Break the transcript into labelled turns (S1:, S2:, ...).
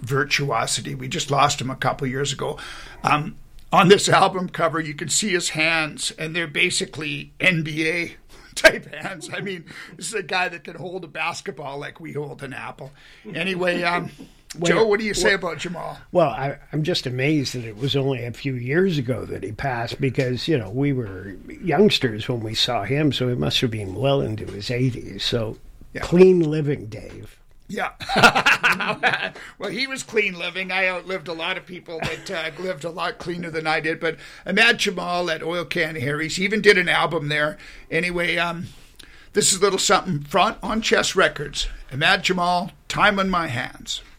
S1: virtuosity. We just lost him a couple years ago. On this album cover, you can see his hands, and they're basically NBA type hands. I mean, this is a guy that can hold a basketball like we hold an apple. Anyway, Joe, what do you say about Jamal?
S2: Well, I'm just amazed that it was only a few years ago that he passed because, we were youngsters when we saw him, so he must have been well into his 80s. So, clean living, Dave.
S1: Yeah. Well, he was clean living. I outlived a lot of people that lived a lot cleaner than I did. But Ahmad Jamal at Oil Can Harry's, he even did an album there. Anyway, this is a little something front on Chess Records. Ahmad Jamal, Time on My Hands.